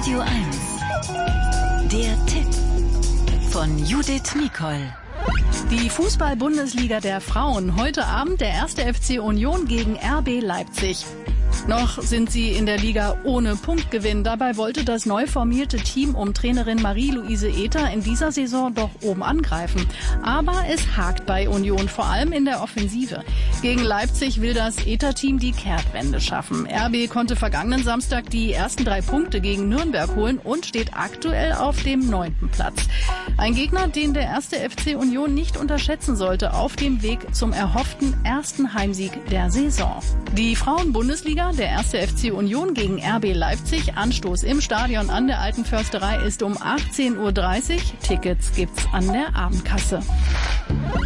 Radio 1. Der Tipp von Judith Mikol. Die Fußball-Bundesliga der Frauen. Heute Abend der 1. FC Union gegen RB Leipzig. Noch sind sie in der Liga ohne Punktgewinn. Dabei wollte das neu formierte Team um Trainerin Marie-Louise Ether in dieser Saison doch oben angreifen. Aber es hakt bei Union, vor allem in der Offensive. Gegen Leipzig will das Ether-Team die Kehrtwende schaffen. RB konnte vergangenen Samstag die ersten 3 Punkte gegen Nürnberg holen und steht aktuell auf dem 9. Platz. Ein Gegner, den der 1. FC Union nicht unterschätzen sollte, auf dem Weg zum erhofften ersten Heimsieg der Saison. Die Frauen-Bundesliga, der 1. FC Union gegen RB Leipzig. Anstoß im Stadion an der Alten Försterei ist um 18:30 Uhr. Tickets gibt's an der Abendkasse.